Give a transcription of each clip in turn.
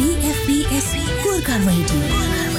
BFBS Gorkha radio.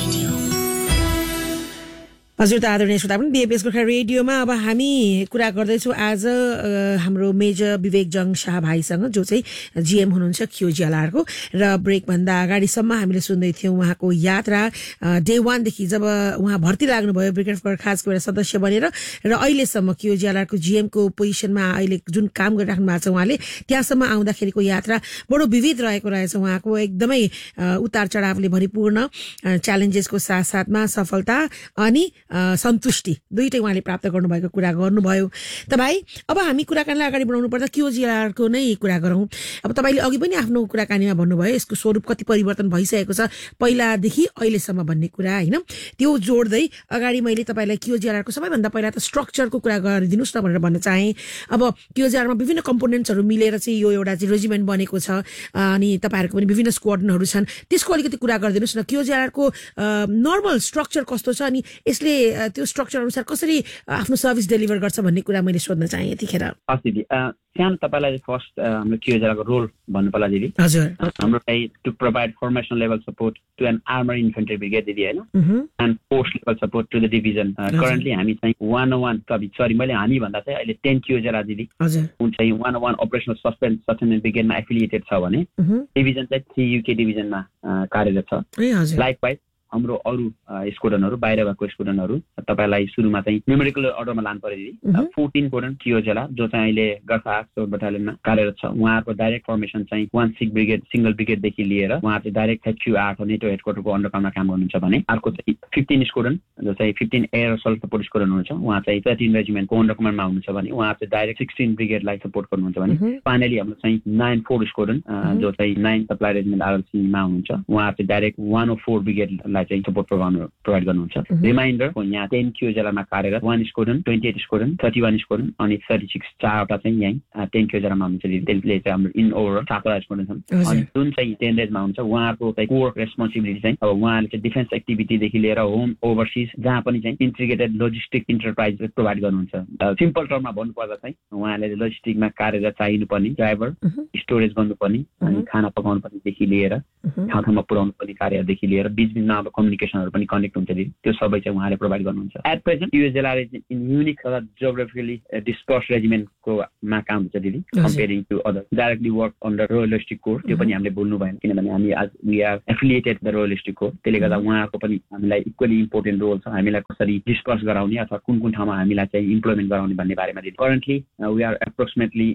हजुर त आदरणीय श्रोता पनि बीएफएस गोर्खा रेडियोमा अब हामी कुरा गर्दैछौँ आज हाम्रो मेजर विवेक जङ शाह भाइसँग जो चाहिँ जीएम हुनुहुन्छ क्यूजीएलआरको र ब्रेक भन्दा अगाडिसम्म हामीले सुन्दै थियौँ उहाँको यात्रा डे 1 देखि जब उहाँ भर्ती लाग्नुभयो ब्रिगेड फर खासको एउटा सदस्य बनेर र अहिलेसम्म क्यूजीएलआरको जीएमको पोजिसनमा अहिले जुन काम गरिराख्नु भएको छ उहाँले त्यहाँसम्म आउँदाखेरिको यात्रा बडो विविध रहेको रहेछ उहाँको एकदमै उतार चढावले भरिपूर्ण च्यालेन्जेसको साथसाथमा सफलता अनि सन्तुष्टि दुईटै उहाँले प्राप्त गर्नुभएको कुरा गर्नुभयो। त भाइ अब हामी कुराकानीलाई अगाडि बढाउनु पर्दा क्यूजीएलआरको नै कुरा गरौँ। अब तपाईँले अघि पनि आफ्नो कुराकानीमा भन्नुभयो यसको स्वरूप कति परिवर्तन भइसकेको छ पहिलादेखि अहिलेसम्म भन्ने कुरा होइन, त्यो जोड्दै अगाडि मैले तपाईँलाई क्यूजीएलआरको सबैभन्दा पहिला त स्ट्रक्चरको कुरा गरिदिनुहोस् न भनेर भन्न चाहेँ। अब क्यूजीएलआरमा विभिन्न कम्पोनेन्ट्सहरू मिलेर चाहिँ यो एउटा चाहिँ रेजिमेन्ट बनेको छ अनि तपाईँहरूको पनि विभिन्न स्क्वाडनहरू छन्, त्यसको अलिकति कुरा गरिदिनुहोस् न। क्यूजीएलआरको नर्मल स्ट्रक्चर कस्तो छ अनि यसले त्यो स्ट्रक्चर अनुसार कसरी आफ्नो सर्भिस डेलिभर गर्छ भन्ने कुरा मैले सोध्न चाहेँ यतिखेर। हस् दिदी, सानो तपाईँलाई फर्स्ट हाम्रो क्यूजीएलआरको रोल भन्नु पर्ला दिदी। हजुर, हाम्रो चाहिँ to provide formation level support to an armour infantry brigade दिदी होइन, and post level support to the division. Currently हामी चाहिँ 101 सरी मैले हामी भन्दा चाहिँ अहिले 10 क्यूजीएलआर दिदी हुन्छ 101 अपरेसनल सस्टेनमेन्ट ब्रिगेडमा एफिलिएटेड छ भने डिभिजन चाहिँ 3 युके डिभिजनमा कार्यरत छ। लाइकवाइज हाम्रो अरू स्क्वाडनहरू बाहिर भएको स्क्वाडनहरू तपाईँलाई सुरुमा चाहिँ न्युमेरिकल अर्डरमा लानु पर्यो दिदी। 14 स्क्वाडन क्यूजीएलआर जो चाहिँ अहिले गर्फा बटालियनमा कार्यरत छ, उहाँहरूको डाइरेक्ट फर्मेसन चाहिँ 16 ब्रिगेड सिंगल ब्रिगेडदेखि लिएर उहाँ चाहिँ डाइरेक्ट HQ8 नेटो हेडक्वार्टरको अन्डरकममा काम गर्नुहुन्छ भने अर्को चाहिँ 15 स्क्वाडन जो चाहिँ 15 एयर असल्ट सपोर्ट स्क्वाडन हुनुहुन्छ, उहाँ चाहिँ 13 रेजिमेन्टको अन्डरकममा हुनुहुन्छ भने उहाँ चाहिँ डाइरेक्ट 16 ब्रिगेडलाई सपोर्ट गर्नुहुन्छ भने फाइनली हाम्रो चाहिँ 94 स्क्वाडन जो चाहिँ 9 सप्लाई रेजिमेन्ट आरएलसीमा हुनुहुन्छ, उहाँ चाहिँ डाइरेक्ट 104 ब्रिगेड चाहिँ सपोर्ट प्रोभाइड गर्नुहुन्छ। रिमाइन्डर यहाँ 10 क्यूजीएलआरमा कार्यरत 1 स्क्वाडन 28 स्क्वाडन 31 स्क्वाडन अनि 36 चारवटा चाहिँ यहीँ 10 क्यूजीएलआरमा हुन्छ। त्यसले चाहिँ हाम्रो इन ओभर 7वटा स्क्वाडन छन् अनि जुन चाहिँ 10 रेजमा हुन्छ उहाँहरूको चाहिँ कोर रेस्पोन्सिबिलिटी चाहिँ अब उहाँले चाहिँ डिफेन्स एक्टिभिटीदेखि लिएर होम ओभरसिज जहाँ पनि चाहिँ इन्टिग्रेटेड लोजिस्टिक इन्टरप्राइज प्रोभाइड गर्नुहुन्छ। सिम्पल टर्ममा भन्नुपर्दा चाहिँ उहाँले लोजिस्टिकमा कार्यरत चाहिनुपर्ने ड्राइभर, स्टोरेज गर्नुपर्ने अनि खाना पकाउनु पर्नेदेखि लिएर ठाउँ ठाउँमा पुर्याउनु पर्ने कार्यदेखि लिएर बिचबिचमा अब कम्युनिकेसनहरू पनि कनेक्ट हुन्छ दिदी, त्यो सबै चाहिँ उहाँले प्रोभाइड गर्नुहुन्छ। At present क्यूजीएलआर in unique geographically disperse रेजिमेन्टको मा काम हुन्छ दिदी comparing to other directly work under रोयलिस्टिक core. त्यो पनि हामीले बोल्नु भएन किनभने हामी आज we are affiliated the रोयलिस्टिक core, त्यसले गर्दा उहाँको पनि हामीलाई इक्वली इम्पोर्टेन्ट रोल छ हामीलाई कसरी डिस्पर्स गराउने अथवा कुन कुन ठाउँमा हामीलाई चाहिँ इम्प्लोइमेन्ट गराउने भन्ने बारेमा दिदी। Currently we are approximately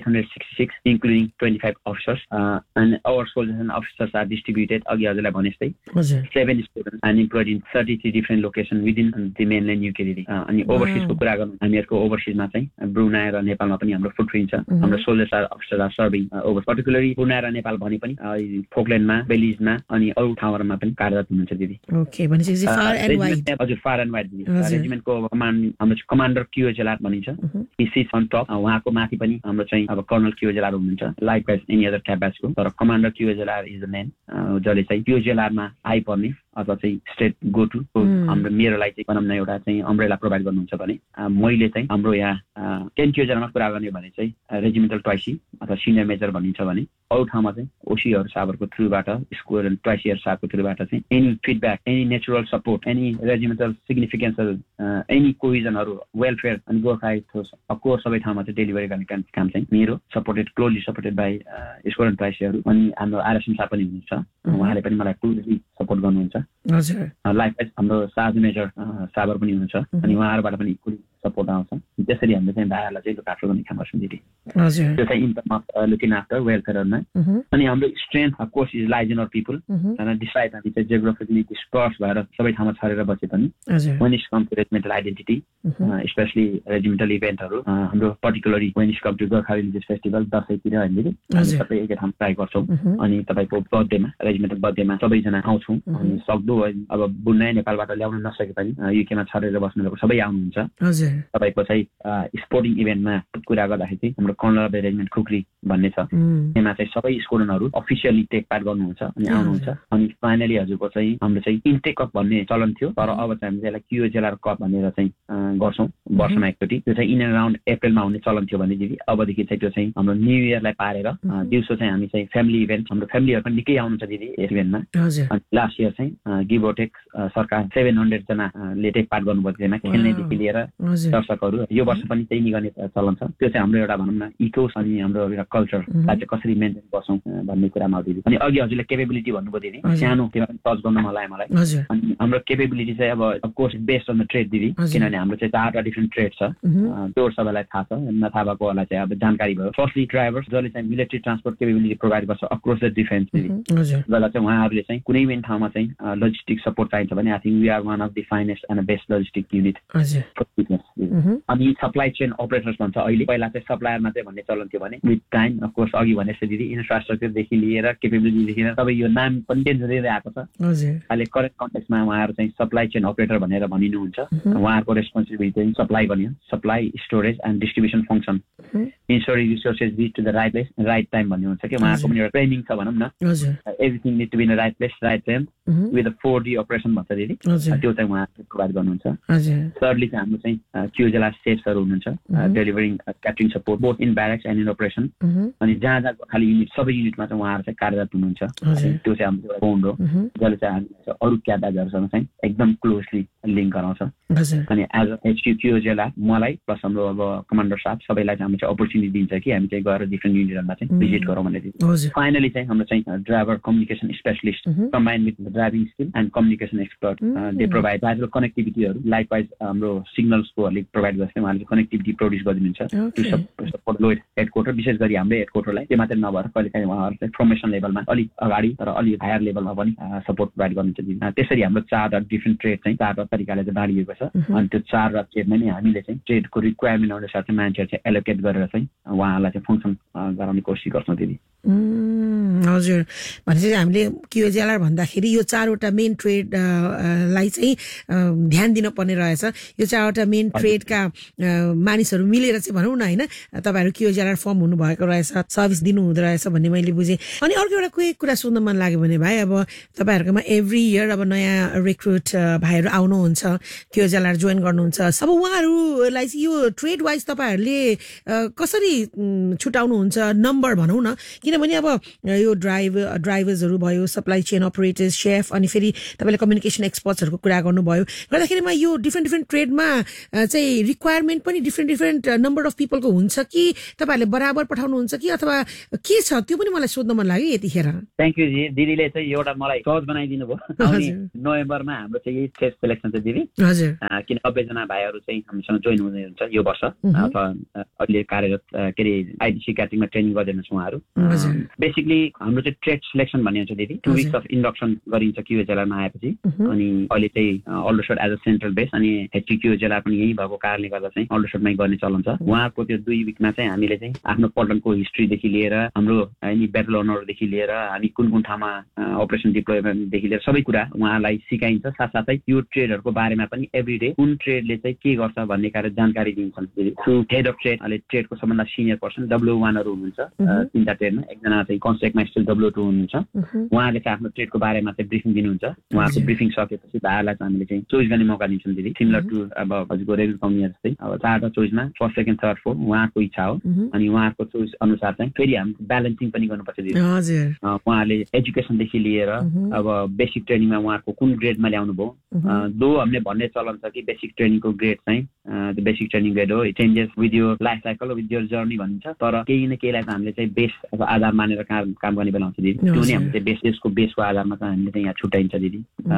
866 including 25 officers and our soldiers and officers are distributed अघि हजुरलाई भने जस्तै 7 students and employed in 33 different locations within the mainland UK दिदी। अनि ओभरसिजको कुरा गर्नु हामीहरूको ओभरसिजमा चाहिँ ब्रुनाई र नेपालमा पनि हाम्रो फुटप्रिन्ट छ। हाम्रो soldiers are officers are serving over particularly Brunei र नेपाल भने पनि फोकल्यान्डमा बेलिजमा अनि अरू ठाउँहरूमा पनि कार्यरत हुनुहुन्छ दिदी। ओके, भनेपछि फार एन्ड वाइड। हजुर, फार एन्ड वाइड दिदी। रेजिमेन्टको कमान्ड हाम्रो कमान्डर क्यूजीएलआर भनिन्छ, ही सिट्स अन टप, उहाँको माथि पनि हाम्रो चाहिँ अब कर्नल क्यूजीएलआर हुनुहुन्छ लाइक एनी अदर ट्याब्यासको, तर कमान्डर क्यूजीएलआर इज द म्यान जसले चाहिँ क्यूजीएलआरमा आइपर्ने अथवा चाहिँ स्टेट गो टु हाम्रो मेरोलाई चाहिँ भनौँ न एउटा चाहिँ अम्ब्रेला प्रोभाइड गर्नुहुन्छ भने मैले चाहिँ हाम्रो यहाँ 10 क्यूजीएलआरमा कुरा गर्ने भने चाहिँ रेजिमेन्टल ट्वाइसी अथवा सिनियर मेजर भनिन्छ भने अरू ठाउँमा चाहिँ ओसीहरू साहबहरूको थ्रुबाट स्क्वाड्रन ट्वाइसीहरू साहबको थ्रुबाट चाहिँ any feedback, any natural support, any regimental सिग्निफिकेन्सहरू, any कोहिजनहरू, welfare अनि गोर्खाको सबै ठाउँमा चाहिँ डेलिभरी गर्ने काम चाहिँ मेरो supported closely supported by squadron ट्वाइसीहरू अनि हाम्रो आरएसएम साहब पनि हुनुहुन्छ, उहाँले पनि मलाई क्लोजली सपोर्ट गर्नुहुन्छ। लाइक हाम्रो सार्ज मेजर साबर पनि हुनुहुन्छ अनि उहाँहरूबाट पनि इक्वली सपोर्ट आउँछ। त्यसरी हामीले चाहिँ भाइहरूलाई चाहिँ लुक आफ्टर गर्ने काम गर्छौँ दिदी। त्यो चाहिँ in term of looking after वेलफेयरमा। अनि हाम्रो strength of course is lies in our people, despite हामी चाहिँ जियोग्राफिकली डिस्पर्स भएर सबै ठाउँमा छरेर बसे पनि when is come to regimental identity specially regimental इभेन्टहरू हाम्रो particularly when is come to Gorkha religious festival दसैँतिर हामीले सबै एकै ठाउँ ट्राई गर्छौँ। अनि तपाईँको बर्थडेमा रेजिमेन्टल बर्थडेमा सबैजना आउँछौँ अनि सक्दो अब बुन्नै नेपालबाट ल्याउन नसके पनि युकेमा छरेर बस्नु सबै आउनुहुन्छ तपाईँको चाहिँ स्पोर्टिङ इभेन्टमा कुरा गर्दाखेरि चाहिँ हाम्रो कर्नल अफ एरेन्जमेन्ट खुक्री भन्ने छ, त्यसमा चाहिँ सबै स्टुडेन्टहरू अफिसियली टेक पार्ट गर्नुहुन्छ अनि आउनुहुन्छ। अनि फाइनली हजुरको चाहिँ हाम्रो चाहिँ इन्टेक कप भन्ने चलन थियो, तर अब चाहिँ हामीले यसलाई QJLR कप भनेर चाहिँ गर्छौँ वर्षमा एकचोटि। त्यो चाहिँ इन एन्ड राउन्ड अप्रिलमा हुने चलन थियो भने दिदी, अबदेखि चाहिँ त्यो चाहिँ हाम्रो न्यू इयरलाई पारेर दिउँसो चाहिँ हामी चाहिँ फ्यामिली इभेन्ट, हाम्रो फ्यामिलीहरू पनि निकै आउनुहुन्छ दिदी यस इभेन्टमा। अनि लास्ट इयर चाहिँ गिभ अर टेक सरकार 700 जनाले टेक पार्ट गर्नुभयो, त्यसमा खेल्नेदेखि लिएर दर्शकहरू। यो वर्ष पनि त्यही नै गर्ने चलन छ। त्यो चाहिँ हाम्रो एउटा भनौँ न इकोस अनि हाम्रो एउटा कल्चरलाई चाहिँ कसरी मेन्टेन गर्छौँ भन्ने कुरामा हो दिदी। अनि अघि हजुरले केपेबिलिटी भन्नुभयो दिदी, सानो त्यसमा पनि टच गर्न मलाई। अनि हाम्रो केपेबिलिटी चाहिँ अब of course based on the trade दिदी, किनभने हाम्रो चाहिँ 4वटा डिफ्रेन्ट ट्रेड छ, त्यो सबैलाई थाहा छ, नथाहा भएकोहरूलाई चाहिँ अब जानकारी भयो। फर्स्टली ड्राइभर्स जसले चाहिँ मिलिट्री ट्रान्सपोर्ट केपेबिलिटी प्रोभाइड गर्छ अक्रस द डिफेन्स दिदी, जसलाई चाहिँ उहाँहरूले चाहिँ कुनै पनि ठाउँमा चाहिँ लजिस्टिक सपोर्ट चाहिन्छ भने I think we are one of the finest and best logistic unit. अनि सप्लाई चेन अपरेटर्स भन्छ अहिले, पहिला चाहिँ सप्लायरमा चाहिँ भन्ने चलन थियो भने विथ टाइम अफकोर्स अघि भने जस्तो दिदी इन्फ्रास्ट्रक्चरदेखि लिएर केपेबिलिटीदेखि लिएर सबै यो नाम पनि चेन्ज हुँदै आएको छ। अहिले करेक्ट कन्टेक्समा उहाँहरू चाहिँ सप्लाई चेन अपरेटर भनेर भनिनुहुन्छ। उहाँहरूको रेस्पोन्सिबिलिटी चाहिँ सप्लाई गर्ने हो, supply storage and distribution function, इन्स्योरिङ resources reach to the right place right time भन्ने हुन्छ कि उहाँहरूको पनि एउटा ट्रेनिङ छ भनौँ न, everything need to be in the right place right time with the 4D operation भन्छ दिदी, त्यो चाहिँ उहाँहरूले प्रोभाइड गर्नुहुन्छ। थर्डली चाहिँ हाम्रो चाहिँ QJLR सेफ्सहरू हुनुहुन्छ, delivering catering support both in ब्यारेक्स and in operation. अनि जहाँ जहाँ खालि युनिट सबै युनिटमा चाहिँ उहाँहरू चाहिँ कार्यरत हुनुहुन्छ। त्यो चाहिँ हाम्रो एउटा बोन्ड हो जसले चाहिँ हामी अरू क्याडाजहरूसँग चाहिँ एकदम क्लोजली लिङ्क गराउँछ। अनि एज अ HQ QJLR मलाई प्लस हाम्रो अब कमान्डर साहब सबैलाई चाहिँ हामी चाहिँ अपर्च्युनिटी दिन्छ कि हामी चाहिँ गएर डिफ्रेन्ट युनिटहरूमा चाहिँ भिजिट गरौँ भनेर। फाइनली चाहिँ हाम्रो चाहिँ driver communication specialist combined with डराइभिङ skill and communication expert, they provide wise कनेक्टिभिटीहरू likewise हाम्रो सिग्नल्सकोहरूले प्रोभाइड गर्छ, उहाँले कनेक्टिभिटी प्रोड्युस गरिदिनुहुन्छ। सपोर्ट लो हेडक्वार्टर विशेष गरी हाम्रो हेडक्वार्टरलाई, त्यो मात्रै नभएर कहिलेकाहीँ उहाँहरू चाहिँ प्रमोसन लेभलमा अलिक अगाडि तर अलिक हायर लेभलमा पनि सपोर्ट प्रोभाइड गर्नुहुन्छ। त्यसरी हाम्रो 4 डिफ्रेन्ट ट्रेड चाहिँ 4 तरिकाले चाहिँ बाँडिएको छ। अनि त्यो 4 ट्रेडमा नै हामीले चाहिँ ट्रेडको रिक्वायरमेन्ट अनुसार चाहिँ मान्छेहरू चाहिँ एलोकेट गरेर चाहिँ उहाँहरूलाई चाहिँ फङ्सन गराउने कोसिस गर्छौँ दिदी। हजुर, भनेपछि हामीले QJLR भन्दाखेरि यो 4वटा मेन ट्रेड लाई चाहिँ ध्यान दिनुपर्ने रहेछ। यो 4वटा मेन ट्रेडका मानिसहरू मिलेर चाहिँ भनौँ न होइन, तपाईँहरू QJLR फर्म हुनुभएको रहेछ, सर्भिस दिनु हुँदो रहेछ भन्ने मैले बुझेँ। अनि अर्को एउटा कोही कुरा सोध्न मन लाग्यो भने भाइ, अब तपाईँहरूकोमा एभ्री इयर अब नयाँ रिक्रुट भाइहरू आउनुहुन्छ, QJLR जोइन गर्नुहुन्छ, अब उहाँहरूलाई चाहिँ यो ट्रेड वाइज तपाईँहरूले कसरी छुटाउनुहुन्छ नम्बर भनौँ न, किनभने अब यो ड्राइभर्सहरू भयो, सप्लाई चेन अपरेटर्स, सेफ, अनि फेरि तपाईँले कम्युनिकेसन एक्सपर्ट्सहरूको कुरा गर्नुभयो, गर्दाखेरिमा यो डिफ्रेन्ट ट्रेडमा चाहिँ रिक्वायरमेन्ट पनि डिफ्रेन्ट नम्बर अफ पिपलको हुन्छ कि तपाईँहरूले बराबर पठाउनुहुन्छ कि अथवा के छ, त्यो पनि मलाई सोध्न मन लाग्यो यतिखेर। थ्याङ्क यू जी, दिदीले चाहिँ एउटा मलाई सहज बनाइदिनु भयो। नोभेम्बरमा हाम्रो चाहिँ यही टेस्ट सेलेक्सन छ दिदी, किन 90 जना भाइहरू चाहिँ हामीसँग जोइन हुनुहुन्छ यो वर्ष, अथवा अहिले कार्यरत के अरे ITC क्याटरिङमा ट्रेनिङ गरिदिनुहुन्छ उहाँहरू। बेसिकली हाम्रो चाहिँ ट्रेड सिलेक्सन भन्ने हुन्छ दिदी, 2 weeks अफ इन्डक्सन गरिन्छ QJLRमा आएपछि। अनि अहिले चाहिँ अल्डरसोट एज अ सेन्ट्रल बेस, अनि HQ QJLR पनि यही भएको कारणले गर्दा चाहिँ अल्डरसोटमै गर्ने चलन छ। उहाँको त्यो 2 weekमा चाहिँ हामीले चाहिँ आफ्नो पल्टनको हिस्ट्रीदेखि लिएर हाम्रो एनी ब्याटल अनरदेखि लिएर हामी कुन ठाउँमा अपरेसन डिप्लोयमेन्टदेखि लिएर सबै कुरा उहाँलाई सिकाइन्छ। साथसाथै यो ट्रेडहरूको बारेमा पनि एभ्री डे कुन ट्रेडले चाहिँ के गर्छ भन्ने जानकारी दिन्छन्। हेड अफ ट्रेड अहिले ट्रेडको सबभन्दा सिनियर पर्सन W1हरू हुनुहुन्छ 3टा ट्रेडमा, एकजना चाहिँ कन्स्ट्रक्टमा स्टिल W2 हुनुहुन्छ। उहाँले चाहिँ आफ्नो ट्रेडको बारेमा चाहिँ ब्रिफिङ दिनुहुन्छ। उहाँको ब्रिफिङ सकेपछि भाइहरूलाई चाहिँ हामीले चाहिँ चोइस गर्ने मौका दिन्छौँ दिदी, सिमिलर टु अब हजुरको रेगुलर कम्पनी जस्तै। अब 4टा चोइसमा फर्स्ट, सेकेन्ड, थर्ड, फोर्थ उहाँको इच्छा हो, अनि उहाँको चोइस अनुसार चाहिँ फेरि हामीले ब्यालेन्सिङ पनि गर्नुपर्छ दिदी। उहाँले एजुकेसनदेखि लिएर अब बेसिक ट्रेनिङमा उहाँको कुन ग्रेडमा ल्याउनु भयो, दो हामीले भन्ने चलन छ कि बेसिक ट्रेनिङको ग्रेड चाहिँ बेसिक ट्रेनिङ ग्रेड हो, चेन्जेस विथ यो लाइफ साइकल विथ यो जर्नी भनिन्छ, तर केही न केहीलाई चाहिँ हामीले चाहिँ बेस आधार मानेर काम गर्ने बेला हुन्छ दिदी। त्यो नै हामीले चाहिँ बेसको आधारमा चाहिँ हामीले चाहिँ यहाँ छुट्याइन्छ दिदी।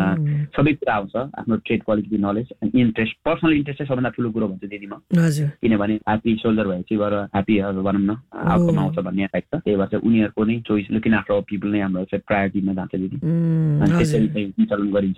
सबै कुरा आउँछ, आफ्नो trade quality, knowledge, interest, personal interest चाहिँ सबभन्दा ठुलो कुरो भन्छ दिदी म, किनभने ह्याप्पी सोल्जर भएपछि गएर ह्याप्पी भनौँ न आउटकम आउँछ भन्ने टाइप छ। त्यही भएर चाहिँ उनीहरूको नै चोइस लुकिङ आफ्टर पिपल नै हाम्रो चाहिँ प्रायोरिटीमा जान्छ दिदी, अनि त्यसरी चाहिँ सञ्चालन गरिन्छ।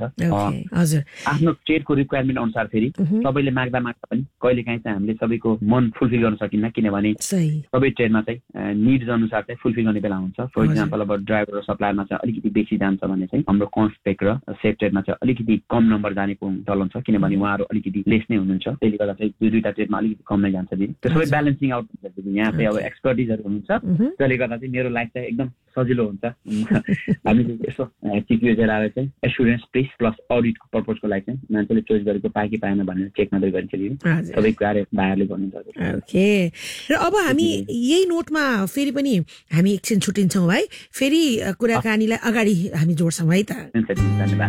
आफ्नो ट्रेडको रिक्वायरमेन्ट अनुसार फेरि सबैले माग्दा पनि कहिलेकाहीँ चाहिँ हामीले सबैको मन फुलफिल गर्न सकिन्न, किनभने सबै ट्रेडमा चाहिँ निड्स अनुसार चाहिँ फुलफिल फुलफिल गर्ने बेला हुन्छ फर इक्जाम्पल अब ड्राइभर र सप्लायरमा चाहिँ अलिकति बेसी जान्छ भने चाहिँ हाम्रो कन्सपेक्ट र सेफ ट्रेडमा चाहिँ अलिकति कम नम्बर जानेको चलन छ किनभने उहाँहरू अलिकति लेस नै हुनुहुन्छ त्यसले गर्दा चाहिँ दुईटा ट्रेडमा अलिकति कम नै जान्छ दिदी त्यो सबै ब्यालेन्सिङ आउट हुन्छ दिदी यहाँ चाहिँ अब एक्सपर्टिजहरू हुनुहुन्छ त्यसले गर्दा चाहिँ मेरो लाइफ चाहिँ एकदम सजिलो हुन्छ हामीले यसो सिक्युरिटीलाई चाहिँ एस्युरेन्स प्लस अडिटको पर्पजको लागि चाहिँ मान्छेले चोइस गरेको पाए कि पाएन भनेर चेक मात्रै गरिन्छ दिदी सबै कुराहरू भाइहरूले गर्नुहुन्छ ओके र अब हामी यही नोटमा फेरि पनि हामी एकछिन छुट्टिन्छौँ है फेरि कुराकानीलाई अगाडि हामी जोड्छौँ है त धन्यवाद